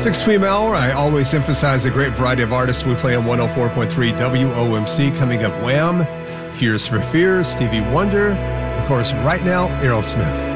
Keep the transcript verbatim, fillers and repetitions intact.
six p m hour, I always emphasize a great variety of artists we play on one oh four point three W O M C. Coming up, Wham, Tears for Fears, Stevie Wonder, of course, right now, Aerosmith.